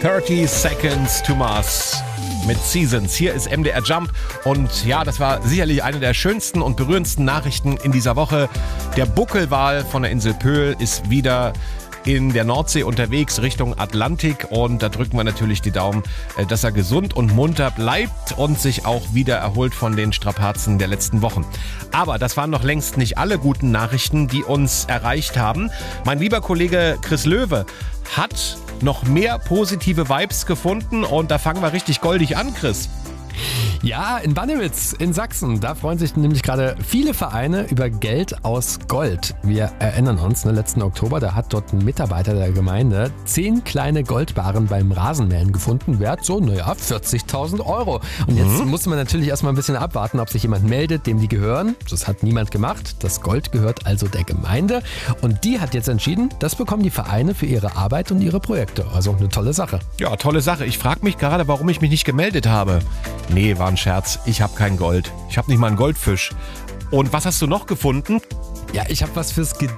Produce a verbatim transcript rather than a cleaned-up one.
thirty Seconds to Mars mit Seasons. Hier ist M D R Jump und ja, das war sicherlich eine der schönsten und berührendsten Nachrichten in dieser Woche. Der Buckelwal von der Insel Pöhl ist wieder in der Nordsee unterwegs Richtung Atlantik und da drücken wir natürlich die Daumen, dass er gesund und munter bleibt und sich auch wieder erholt von den Strapazen der letzten Wochen. Aber das waren noch längst nicht alle guten Nachrichten, die uns erreicht haben. Mein lieber Kollege Chris Löwe hat noch mehr positive Vibes gefunden und da fangen wir richtig goldig an, Chris. Ja, in Bannewitz in Sachsen, da freuen sich nämlich gerade viele Vereine über Geld aus Gold. Wir erinnern uns, ne, letzten Oktober, da hat dort ein Mitarbeiter der Gemeinde zehn kleine Goldbarren beim Rasenmähen gefunden, wert so, naja, vierzigtausend Euro. Und jetzt mhm. muss man natürlich erstmal ein bisschen abwarten, ob sich jemand meldet, dem die gehören. Das hat niemand gemacht. Das Gold gehört also der Gemeinde und die hat jetzt entschieden, das bekommen die Vereine für ihre Arbeit und ihre Projekte. Also eine tolle Sache. Ja, tolle Sache. Ich frage mich gerade, warum ich mich nicht gemeldet habe. Nee, war ein Scherz. Ich habe kein Gold. Ich habe nicht mal einen Goldfisch. Und was hast du noch gefunden? Ja, ich habe was fürs Gedächtnis.